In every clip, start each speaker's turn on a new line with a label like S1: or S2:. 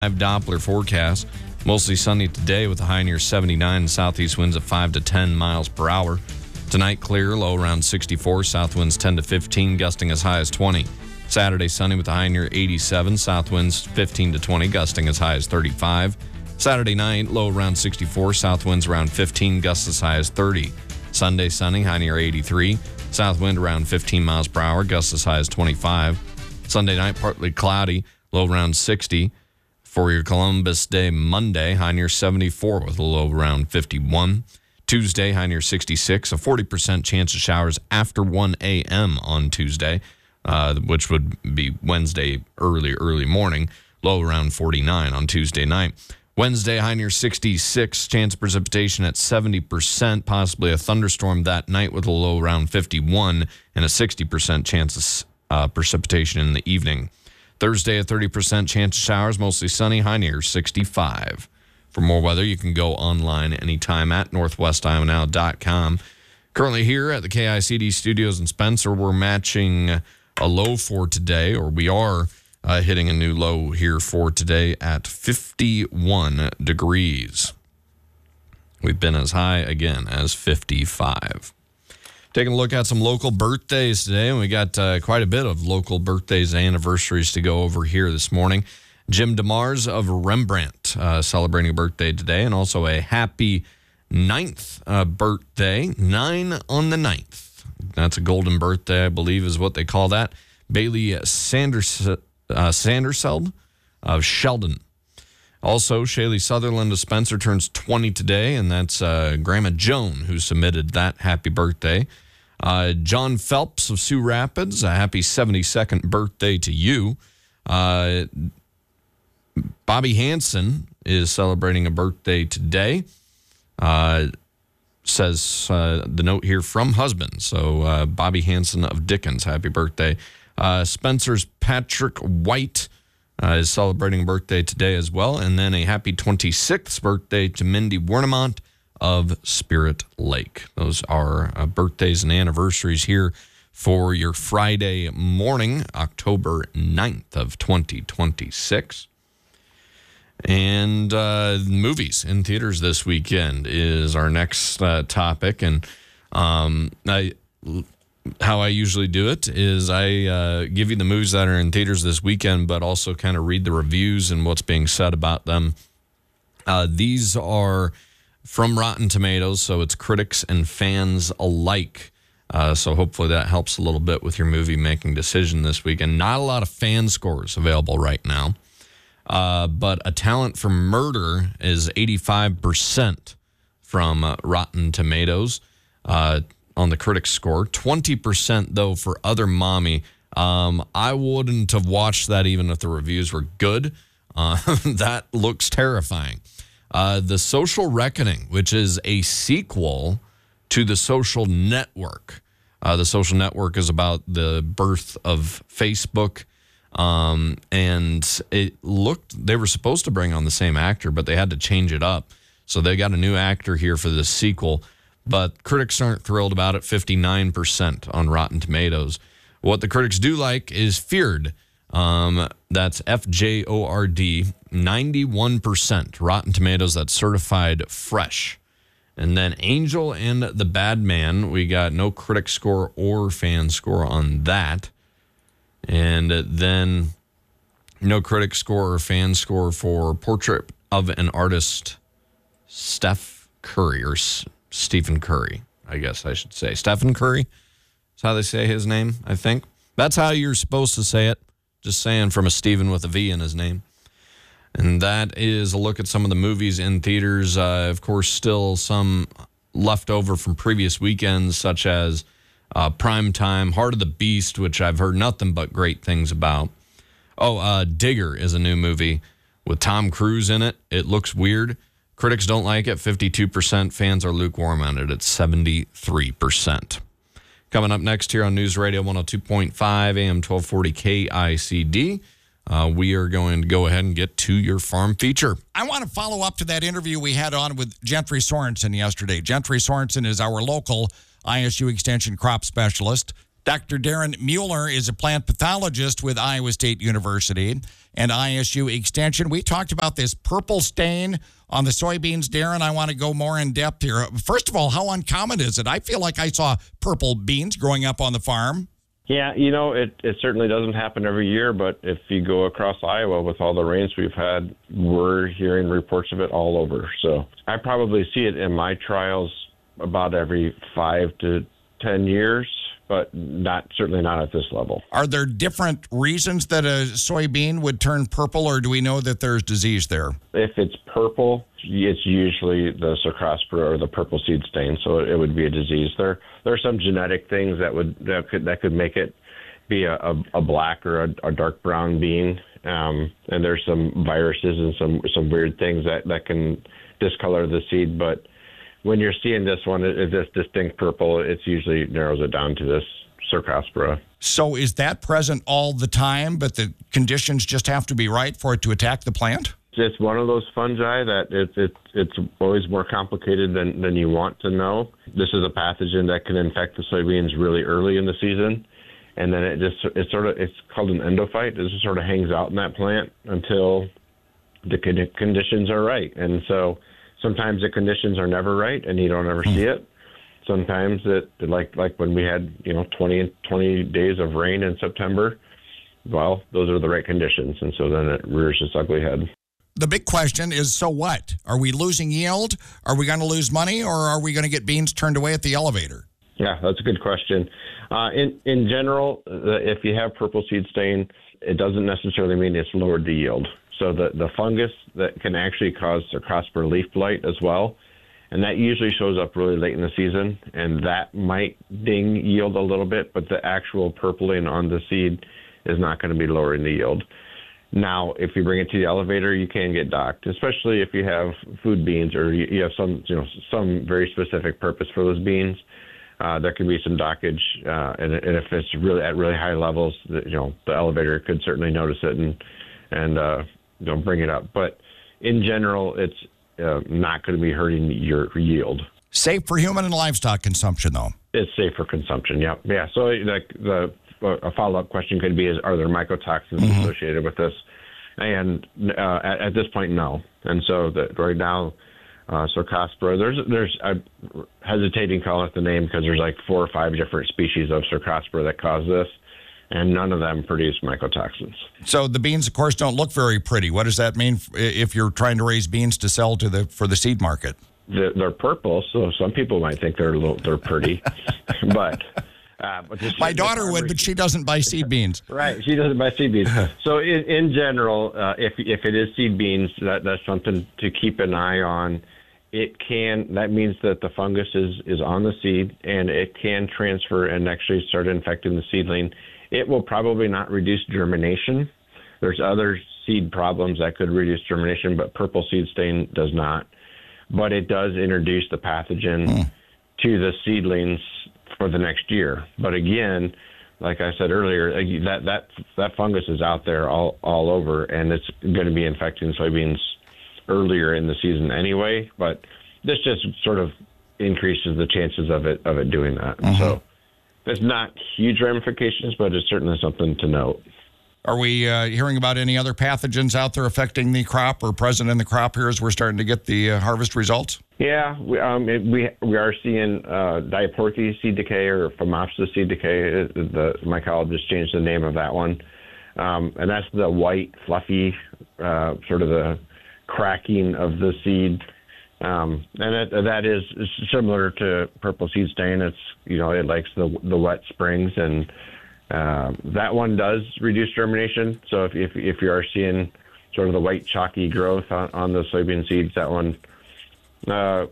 S1: Doppler forecast. Mostly sunny today with a high near 79 and southeast winds of 5 to 10 miles per hour. Tonight, clear, low around 64, south winds 10 to 15, gusting as high as 20. Saturday, sunny with a high near 87, south winds 15 to 20, gusting as high as 35. Saturday night, low around 64, south winds around 15, gusts as high as 30. Sunday, sunny, high near 83, south wind around 15 miles per hour, gusts as high as 25. Sunday night, partly cloudy, low around 60. For your Columbus Day Monday, high near 74 with a low around 51. Tuesday, high near 66, a 40% chance of showers after 1 a.m. on Tuesday, which would be Wednesday early morning, low around 49 on Tuesday night. Wednesday, high near 66, chance of precipitation at 70%, possibly a thunderstorm that night with a low around 51, and a 60% chance of precipitation in the evening. Thursday, a 30% chance of showers, mostly sunny, high near 65. For more weather, you can go online anytime at northwestionow.com. Currently here at the KICD studios in Spencer, we're matching a low for today, or we are hitting a new low here for today at 51 degrees. We've been as high again as 55. Taking a look at some local birthdays today, and we got quite a bit of local birthdays and anniversaries to go over here this morning. Jim DeMars of Rembrandt celebrating a birthday today, and also a happy 9th birthday, 9 on the 9th. That's a golden birthday, I believe is what they call that. Bailey Sanderseld of Sheldon. Also, Shaylee Sutherland of Spencer turns 20 today, and that's Grandma Joan who submitted that happy birthday. John Phelps of Sioux Rapids, a happy 72nd birthday to you. Bobby Hansen is celebrating a birthday today. Says the note here from husband. So Bobby Hansen of Dickens, happy birthday. Spencer's Patrick White is celebrating a birthday today as well. And then a happy 26th birthday to Mindy Wernemont of Spirit Lake. Those are birthdays and anniversaries here for your Friday morning, October 9th of 2026. And movies in theaters this weekend is our next topic. And how I usually do it is I give you the movies that are in theaters this weekend, but also kind of read the reviews and what's being said about them. These are from Rotten Tomatoes, so it's critics and fans alike. So hopefully that helps a little bit with your movie-making decision this week. And not a lot of fan scores available right now. But A Talent for Murder is 85% from Rotten Tomatoes on the critics score. 20%, though, for Other Mommy. I wouldn't have watched that even if the reviews were good. That looks terrifying. The Social Reckoning, which is a sequel to The Social Network. The Social Network is about the birth of Facebook. And it looked, they were supposed to bring on the same actor, but they had to change it up. So they got a new actor here for the sequel, but critics aren't thrilled about it. 59% on Rotten Tomatoes. What the critics do like is Feared. That's FJORD, 91%. Rotten Tomatoes, that's certified fresh. And then Angel and the Bad Man, we got no critic score or fan score on that. And then no critic score or fan score for Portrait of an Artist, Steph Curry, or Stephen Curry, I guess I should say. Stephen Curry is how they say his name, I think. That's how you're supposed to say it. Just saying, from a Stephen with a V in his name. And that is a look at some of the movies in theaters. Of course, still some left over from previous weekends, such as Primetime, Heart of the Beast, which I've heard nothing but great things about. Digger is a new movie with Tom Cruise in it. It looks weird. Critics don't like it, 52%. Fans are lukewarm on it at 73%. Coming up next here on News Radio 102.5 AM 1240 KICD, we are going to go ahead and get to your farm feature.
S2: I want to follow up to that interview we had on with Gentry Sorensen yesterday. Gentry Sorensen is our local ISU Extension crop specialist. Dr. Darren Mueller is a plant pathologist with Iowa State University and ISU Extension. We talked about this purple stain on the soybeans. Darren, I want to go more in depth here. First of all, how uncommon is it? I feel like I saw purple beans growing up on the farm.
S3: Yeah, it certainly doesn't happen every year, but if you go across Iowa with all the rains we've had, we're hearing reports of it all over. So I probably see it in my trials about every 5 to 10 years, but certainly not at this level.
S2: Are there different reasons that a soybean would turn purple, or do we know that there's disease there?
S3: If it's purple, it's usually the Cercospora or the purple seed stain, so it would be a disease. There are some genetic things that could make it be a black or a dark brown bean, and there's some viruses and some weird things that can discolor the seed, but when you're seeing this one, this distinct purple, it usually narrows it down to this Cercospora.
S2: So is that present all the time, but the conditions just have to be right for it to attack the plant?
S3: It's one of those fungi that it's always more complicated than you want to know. This is a pathogen that can infect the soybeans really early in the season, and then it's called an endophyte. It just sort of hangs out in that plant until the conditions are right, and so sometimes the conditions are never right, and you don't ever see it. Sometimes like when we had 20 days of rain in September, well, those are the right conditions, and so then it rears its ugly head.
S2: The big question is, so what? Are we losing yield? Are we going to lose money, or are we going to get beans turned away at the elevator?
S3: Yeah, that's a good question. In general, if you have purple seed stain, it doesn't necessarily mean it's lowered the yield. So the fungus that can actually cause Cercospora leaf blight as well, and that usually shows up really late in the season, and that might ding yield a little bit, but the actual purpling on the seed is not going to be lowering the yield. Now, if you bring it to the elevator, you can get docked, especially if you have food beans or you have some very specific purpose for those beans. There could be some dockage, and if it's really at really high levels, the elevator could certainly notice it and bring it up. But in general, it's not going to be hurting your yield.
S2: Safe for human and livestock consumption, though. It's
S3: safe for consumption. Yeah. So a follow-up question could be: are there mycotoxins associated with this? And at this point, no. And so right now, Cercospora. I'm hesitating calling it the name because there's like 4 or 5 different species of Cercospora that cause this, and none of them produce mycotoxins.
S2: So the beans, of course, don't look very pretty. What does that mean if you're trying to raise beans to sell for the seed market?
S3: They're purple, so some people might think they're pretty, but
S2: my daughter would, but she doesn't buy seed beans.
S3: Right, she doesn't buy seed beans. So in general, if it is seed beans, that's something to keep an eye on. That means that the fungus is on the seed, and it can transfer and actually start infecting the seedling. It will probably not reduce germination. There's other seed problems that could reduce germination, but purple seed stain does not. But it does introduce the pathogen to the seedlings for the next year. But again, like I said earlier, that fungus is out there all over, and it's going to be infecting soybeans earlier in the season anyway. But this just sort of increases the chances of it doing that. So there's not huge ramifications, but it's certainly something to note.
S2: Are we hearing about any other pathogens out there affecting the crop or present in the crop here as we're starting to get the harvest results?
S3: Yeah, we are seeing Diaporthes seed decay or Phomopsis seed decay. The mycologist changed the name of that one. And that's the white, fluffy, sort of the cracking of the seed. And that is similar to purple seed stain. It's, it likes the wet springs, and that one does reduce germination. So if you are seeing sort of the white chalky growth on the soybean seeds, that one, no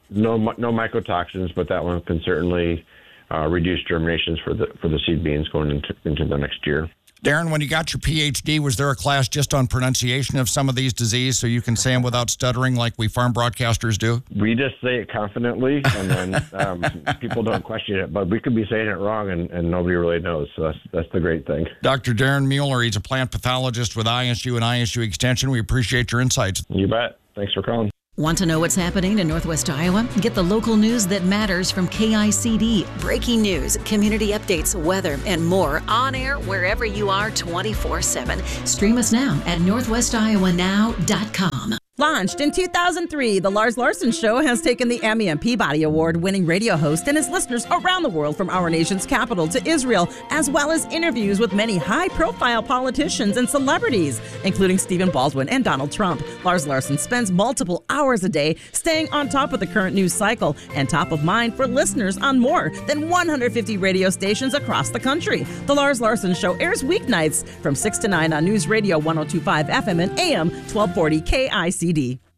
S3: mycotoxins, but that one can certainly reduce germinations for the seed beans going into the next year.
S2: Darren, when you got your PhD, was there a class just on pronunciation of some of these diseases so you can say them without stuttering like we farm broadcasters do?
S3: We just say it confidently, and then people don't question it. But we could be saying it wrong, and nobody really knows. So that's the great thing.
S2: Dr. Darren Mueller, he's a plant pathologist with ISU and ISU Extension. We appreciate your insights.
S3: You bet. Thanks for calling.
S4: Want to know what's happening in Northwest Iowa? Get the local news that matters from KICD. Breaking news, community updates, weather, and more on air wherever you are 24/7. Stream us now at northwestiowanow.com.
S5: Launched in 2003, The Lars Larson Show has taken the Emmy and Peabody Award-winning radio host and his listeners around the world from our nation's capital to Israel, as well as interviews with many high-profile politicians and celebrities, including Stephen Baldwin and Donald Trump. Lars Larson spends multiple hours a day staying on top of the current news cycle and top of mind for listeners on more than 150 radio stations across the country. The Lars Larson Show airs weeknights from 6 to 9 on News Radio 102.5 FM and AM 1240 KICD.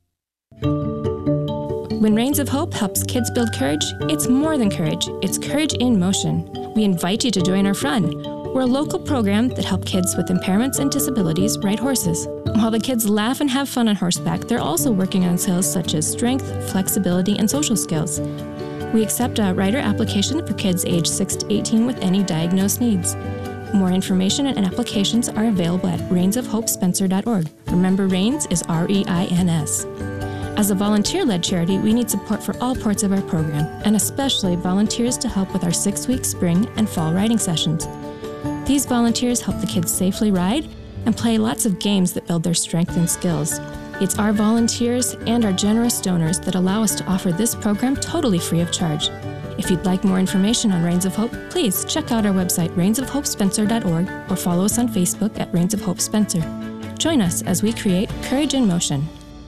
S6: When Reigns of Hope helps kids build courage, it's more than courage. It's courage in motion. We invite you to join our fun. We're a local program that helps kids with impairments and disabilities ride horses. While the kids laugh and have fun on horseback, they're also working on skills such as strength, flexibility, and social skills. We accept a rider application for kids aged 6 to 18 with any diagnosed needs. More information and applications are available at reinsofhopespencer.org. Remember, Reigns is REINS. As a volunteer-led charity, we need support for all parts of our program, and especially volunteers to help with our 6-week spring and fall riding sessions. These volunteers help the kids safely ride and play lots of games that build their strength and skills. It's our volunteers and our generous donors that allow us to offer this program totally free of charge. If you'd like more information on Reigns of Hope, please check out our website, reinsofhopespencer.org, or follow us on Facebook at Reigns of Hope Spencer. Join us as we create Courage in Motion.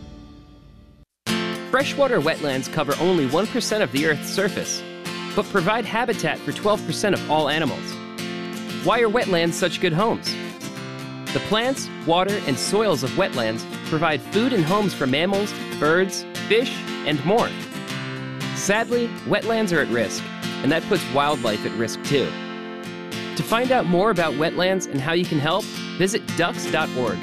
S7: Freshwater wetlands cover only 1% of the Earth's surface, but provide habitat for 12% of all animals. Why are wetlands such good homes? The plants, water, and soils of wetlands provide food and homes for mammals, birds, fish, and more. Sadly, wetlands are at risk, and that puts wildlife at risk too. To find out more about wetlands and how you can help, visit ducks.org.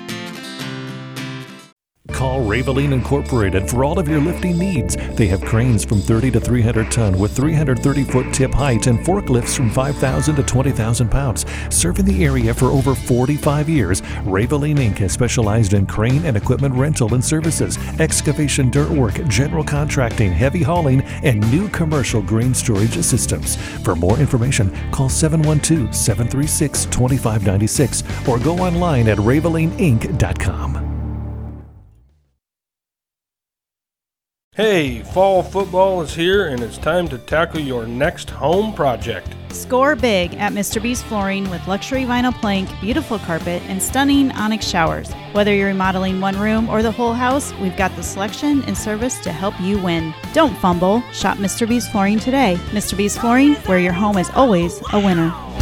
S8: Call Raveline Incorporated for all of your lifting needs. They have cranes from 30 to 300 ton with 330-foot tip height and forklifts from 5,000 to 20,000 pounds. Serving the area for over 45 years, Raveline Inc. has specialized in crane and equipment rental and services, excavation dirt work, general contracting, heavy hauling, and new commercial grain storage systems. For more information, call 712-736-2596 or go online at ravelineinc.com.
S9: Hey, fall football is here and it's time to tackle your next home project.
S10: Score big at Mr. B's Flooring with luxury vinyl plank, beautiful carpet, and stunning onyx showers. Whether you're remodeling one room or the whole house, we've got the selection and service to help you win. Don't fumble. Shop Mr. B's Flooring today. Mr. B's Flooring, where your home is always a winner.